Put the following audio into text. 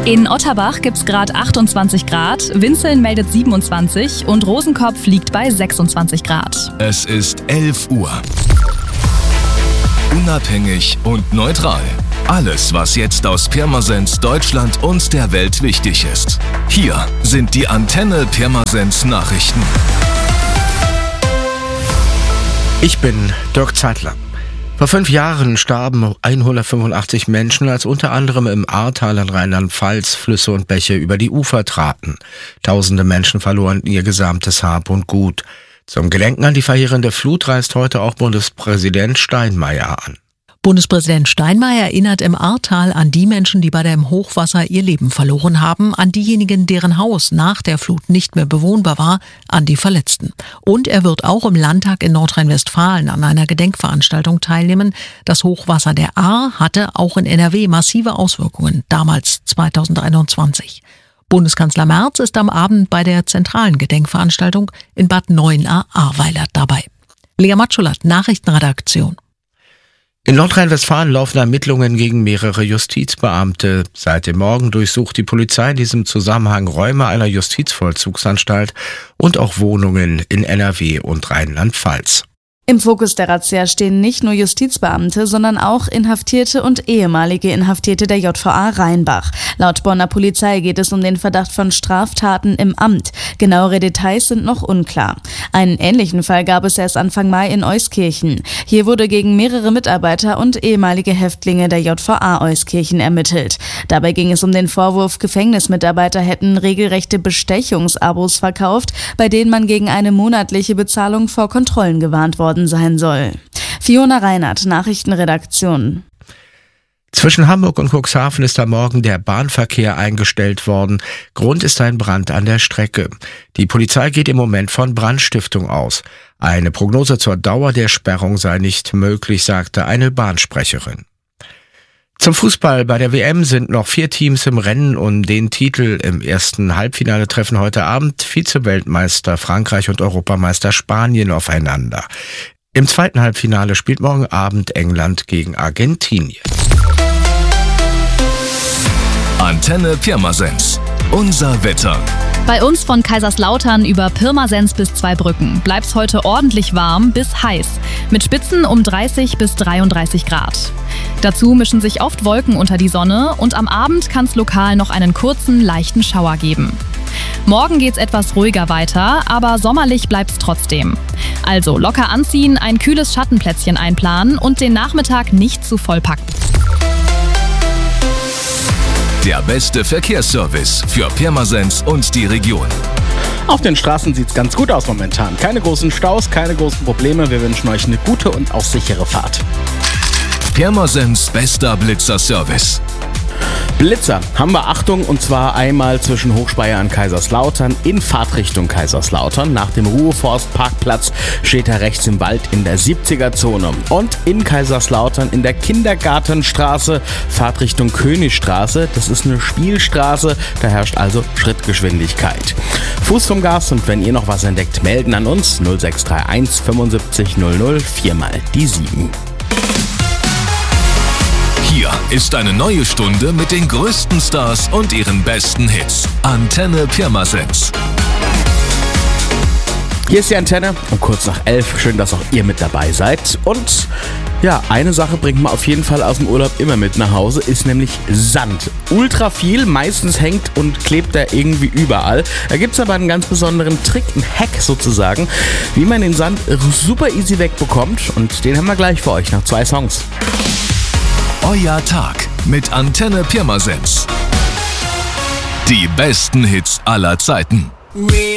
In Otterbach gibt es gerade 28 Grad, Winzeln meldet 27 und Rosenkopf liegt bei 26 Grad. Es ist 11 Uhr. Unabhängig und neutral. Alles, was jetzt aus Pirmasens, Deutschland und der Welt wichtig ist. Hier sind die Antenne Pirmasens Nachrichten. Ich bin Dirk Zeitler. Vor 5 Jahren starben 185 Menschen, als unter anderem im Ahrtal in Rheinland-Pfalz Flüsse und Bäche über die Ufer traten. Tausende Menschen verloren ihr gesamtes Hab und Gut. Zum Gedenken an die verheerende Flut reist heute auch Bundespräsident Steinmeier an. Bundespräsident Steinmeier erinnert im Ahrtal an die Menschen, die bei dem Hochwasser ihr Leben verloren haben, an diejenigen, deren Haus nach der Flut nicht mehr bewohnbar war, an die Verletzten. Und er wird auch im Landtag in Nordrhein-Westfalen an einer Gedenkveranstaltung teilnehmen. Das Hochwasser der Ahr hatte auch in NRW massive Auswirkungen, damals 2021. Bundeskanzler Merz ist am Abend bei der zentralen Gedenkveranstaltung in Bad Neuenahr-Ahrweiler dabei. Lea Matschulat, Nachrichtenredaktion. In Nordrhein-Westfalen laufen Ermittlungen gegen mehrere Justizbeamte. Seit dem Morgen durchsucht die Polizei in diesem Zusammenhang Räume einer Justizvollzugsanstalt und auch Wohnungen in NRW und Rheinland-Pfalz. Im Fokus der Razzia stehen nicht nur Justizbeamte, sondern auch Inhaftierte und ehemalige Inhaftierte der JVA Rheinbach. Laut Bonner Polizei geht es um den Verdacht von Straftaten im Amt. Genauere Details sind noch unklar. Einen ähnlichen Fall gab es erst Anfang Mai in Euskirchen. Hier wurde gegen mehrere Mitarbeiter und ehemalige Häftlinge der JVA Euskirchen ermittelt. Dabei ging es um den Vorwurf, Gefängnismitarbeiter hätten regelrechte Bestechungsabos verkauft, bei denen man gegen eine monatliche Bezahlung vor Kontrollen gewarnt worden sein soll. Fiona Reinhardt, Nachrichtenredaktion. Zwischen Hamburg und Cuxhaven ist am Morgen der Bahnverkehr eingestellt worden. Grund ist ein Brand an der Strecke. Die Polizei geht im Moment von Brandstiftung aus. Eine Prognose zur Dauer der Sperrung sei nicht möglich, sagte eine Bahnsprecherin. Zum Fußball. Bei der WM sind noch 4 Teams im Rennen um den Titel. Im ersten Halbfinale treffen heute Abend Vize-Weltmeister Frankreich und Europameister Spanien aufeinander. Im zweiten Halbfinale spielt morgen Abend England gegen Argentinien. Antenne Pirmasens. Unser Wetter. Bei uns von Kaiserslautern über Pirmasens bis Zweibrücken bleibt's heute ordentlich warm bis heiß, mit Spitzen um 30 bis 33 Grad. Dazu mischen sich oft Wolken unter die Sonne und am Abend kann's lokal noch einen kurzen, leichten Schauer geben. Morgen geht's etwas ruhiger weiter, aber sommerlich bleibt's trotzdem. Also locker anziehen, ein kühles Schattenplätzchen einplanen und den Nachmittag nicht zu voll packen. Der beste Verkehrsservice für Pirmasens und die Region. Auf den Straßen sieht's ganz gut aus momentan. Keine großen Staus, keine großen Probleme. Wir wünschen euch eine gute und auch sichere Fahrt. Pirmasens bester Blitzer-Service. Blitzer haben wir, Achtung, und zwar einmal zwischen Hochspeyer und Kaiserslautern in Fahrtrichtung Kaiserslautern. Nach dem Ruheforst-Parkplatz steht er rechts im Wald in der 70er-Zone. Und in Kaiserslautern in der Kindergartenstraße, Fahrtrichtung Königstraße. Das ist eine Spielstraße, da herrscht also Schrittgeschwindigkeit. Fuß vom Gas, und wenn ihr noch was entdeckt, melden an uns 0631 75 00 4 mal die 7. Hier ist eine neue Stunde mit den größten Stars und ihren besten Hits. Antenne Pirmasens. Hier ist die Antenne um kurz nach 11. Schön, dass auch ihr mit dabei seid. Und ja, eine Sache bringt man auf jeden Fall aus dem Urlaub immer mit nach Hause, ist nämlich Sand. Ultra viel, meistens hängt und klebt er irgendwie überall. Da gibt's aber einen ganz besonderen Trick, einen Hack sozusagen, wie man den Sand super easy wegbekommt. Und den haben wir gleich für euch nach 2 Songs. Euer Tag mit Antenne Pirmasens. Die besten Hits aller Zeiten.